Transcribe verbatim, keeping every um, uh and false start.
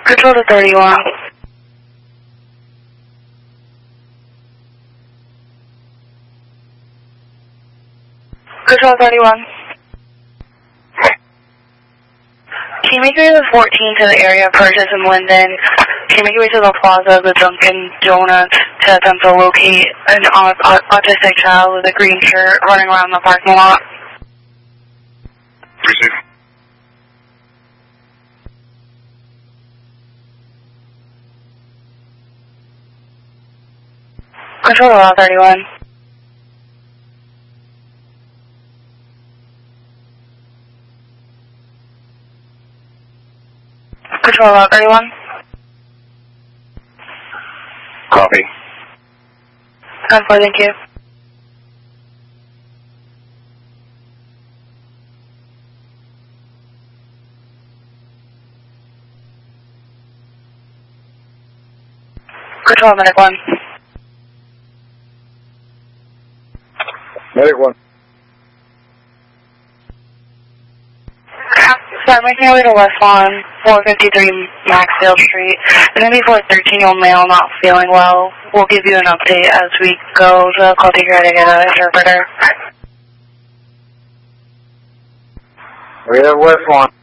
Control to thirty-one. Control thirty-one. Can you make your way to fourteen to the area of Purchase and Linden? Can you make your way to the plaza of the Dunkin' Donuts to attempt to locate an autistic child with a green shirt running around the parking lot? Receive. Control to Law thirty-one. Control Law thirty-one. Copy. ten four, thank you. Control Medic one. Medic one. Sorry, making your way to West Lawn, four fifty-three Maxfield Street. And then before thirteen-year-old male not feeling well, we'll give you an update as we go to call to here to get an interpreter. We have West Lawn.